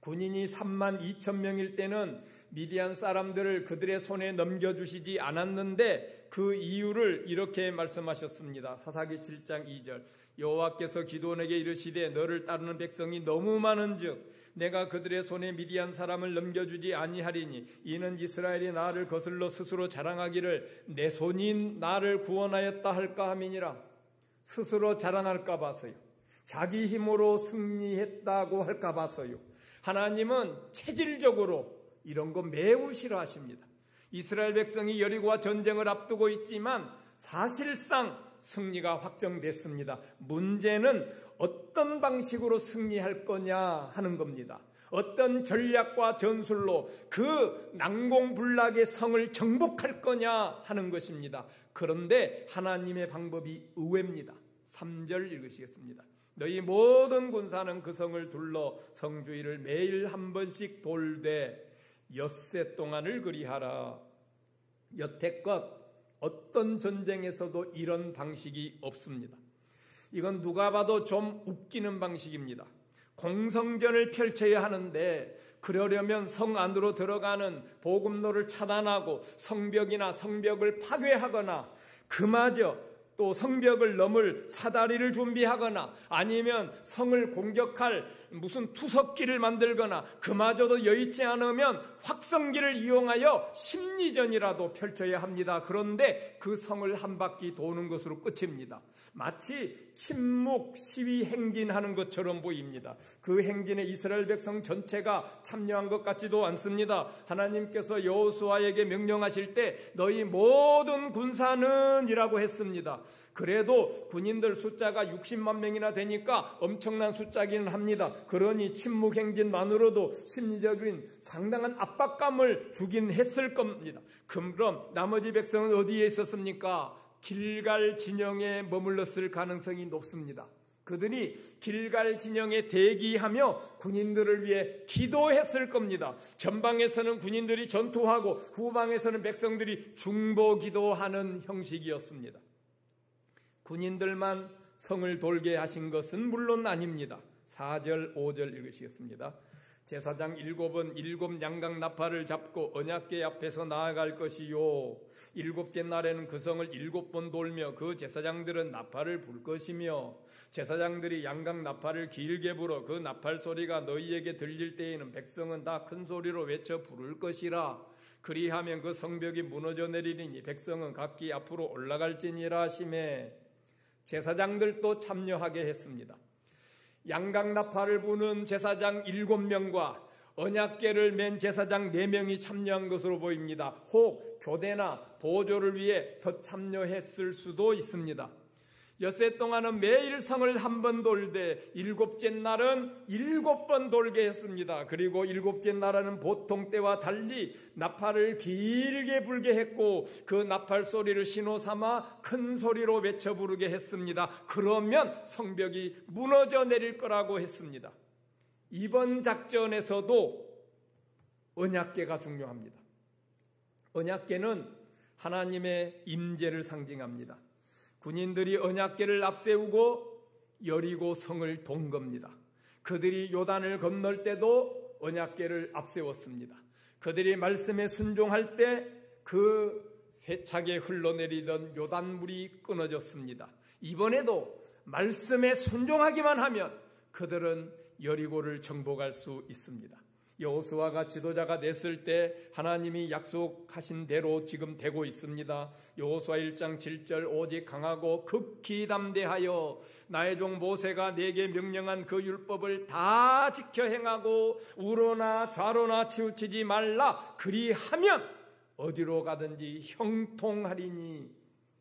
군인이 32,000명일 때는 미디안 사람들을 그들의 손에 넘겨주시지 않았는데 그 이유를 이렇게 말씀하셨습니다. 사사기 7장 2절. 여호와께서 기드온에게 이르시되 너를 따르는 백성이 너무 많은즉 내가 그들의 손에 미디안 사람을 넘겨주지 아니하리니 이는 이스라엘이 나를 거슬러 스스로 자랑하기를 내 손이 나를 구원하였다 할까 함이니라. 스스로 자랑할까 봐서요. 자기 힘으로 승리했다고 할까 봐서요. 하나님은 체질적으로 이런 거 매우 싫어하십니다. 이스라엘 백성이 여리고와 전쟁을 앞두고 있지만 사실상 승리가 확정됐습니다. 문제는 어떤 방식으로 승리할 거냐 하는 겁니다. 어떤 전략과 전술로 그 난공불락의 성을 정복할 거냐 하는 것입니다. 그런데 하나님의 방법이 의외입니다. 3절 읽으시겠습니다. 너희 모든 군사는 그 성을 둘러 성주위를 매일 한 번씩 돌되 엿새 동안을 그리하라. 여태껏 어떤 전쟁에서도 이런 방식이 없습니다. 이건 누가 봐도 좀 웃기는 방식입니다. 공성전을 펼쳐야 하는데 그러려면 성 안으로 들어가는 보급로를 차단하고 성벽이나 성벽을 파괴하거나 그마저 또 성벽을 넘을 사다리를 준비하거나 아니면 성을 공격할 무슨 투석기를 만들거나 그마저도 여의치 않으면 확성기를 이용하여 심리전이라도 펼쳐야 합니다. 그런데 그 성을 한 바퀴 도는 것으로 끝입니다. 마치 침묵 시위 행진하는 것처럼 보입니다. 그 행진에 이스라엘 백성 전체가 참여한 것 같지도 않습니다. 하나님께서 여호수아에게 명령하실 때 너희 모든 군사는 이라고 했습니다. 그래도 군인들 숫자가 60만 명이나 되니까 엄청난 숫자기는 합니다. 그러니 침묵 행진만으로도 심리적인 상당한 압박감을 주긴 했을 겁니다. 그럼 나머지 백성은 어디에 있었습니까? 길갈 진영에 머물렀을 가능성이 높습니다. 그들이 길갈 진영에 대기하며 군인들을 위해 기도했을 겁니다. 전방에서는 군인들이 전투하고 후방에서는 백성들이 중보 기도하는 형식이었습니다. 군인들만 성을 돌게 하신 것은 물론 아닙니다. 4절, 5절 읽으시겠습니다. 제사장 7은 7 양각 나팔을 잡고 언약궤 앞에서 나아갈 것이요. 7째 날에는 그 성을 7번 돌며 그 제사장들은 나팔을 불 것이며 제사장들이 양각 나팔을 길게 불어 그 나팔 소리가 너희에게 들릴 때에는 백성은 다 큰 소리로 외쳐 부를 것이라. 그리하면 그 성벽이 무너져 내리리니 백성은 각기 앞으로 올라갈지니라 하시매 제사장들도 참여하게 했습니다. 양각나팔을 부는 제사장 7명과 언약궤를 맨 제사장 4명이 참여한 것으로 보입니다. 혹 교대나 보조를 위해 더 참여했을 수도 있습니다. 엿새 동안은 매일 성을 한 번 돌되 7째 날은 7번 돌게 했습니다. 그리고 7째 날은 보통 때와 달리 나팔을 길게 불게 했고 그 나팔 소리를 신호 삼아 큰 소리로 외쳐 부르게 했습니다. 그러면 성벽이 무너져 내릴 거라고 했습니다. 이번 작전에서도 언약궤가 중요합니다. 언약궤는 하나님의 임재를 상징합니다. 군인들이 언약궤를 앞세우고 여리고 성을 돈 겁니다. 그들이 요단을 건널 때도 언약궤를 앞세웠습니다. 그들이 말씀에 순종할 때 그 세차게 흘러내리던 요단물이 끊어졌습니다. 이번에도 말씀에 순종하기만 하면 그들은 여리고를 정복할 수 있습니다. 여호수아가 지도자가 됐을 때 하나님이 약속하신 대로 지금 되고 있습니다. 여호수아 1장 7절 오직 강하고 극히 담대하여 나의 종 모세가 내게 명령한 그 율법을 다 지켜 행하고 우로나 좌로나 치우치지 말라. 그리하면 어디로 가든지 형통하리니.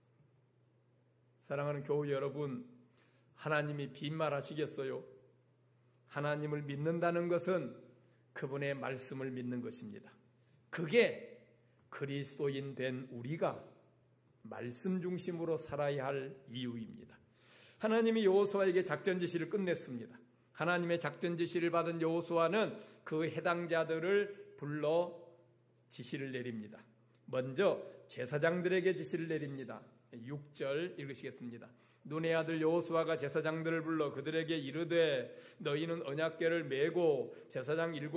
사랑하는 교우 여러분, 하나님이 빈말하시겠어요? 하나님을 믿는다는 것은 그분의 말씀을 믿는 것입니다. 그게 그리스도인 된 우리가 말씀 중심으로 살아야 할 이유입니다. 하나님이 여호수아에게 작전 지시를 끝냈습니다. 하나님의 작전 지시를 받은 여호수아는 그 해당자들을 불러 지시를 내립니다. 먼저 제사장들에게 지시를 내립니다. 6절 읽으시겠습니다. 눈의 아들 여호수아가 제사장들을 불러 그들에게 이르되 너희는 언약궤를 메고 제사장